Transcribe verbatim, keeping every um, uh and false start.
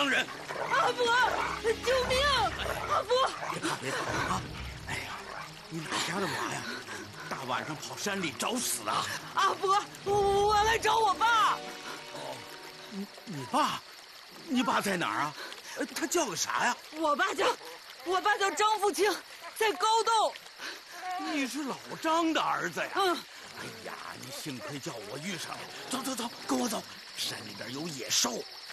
乡人。 阿伯，救命！阿伯， 别怕别怕啊！哎呀，你哪家的娃呀？大晚上跑山里找死啊！ 阿伯，我我来找我爸。 哦，你你爸，你爸在哪儿啊？呃，他叫个啥呀？ 我爸叫，我爸叫张富清，在高洞。 你是老张的儿子呀？ 嗯。 哎呀，你幸亏叫我遇上了。走走走，跟我走，山里边有野兽。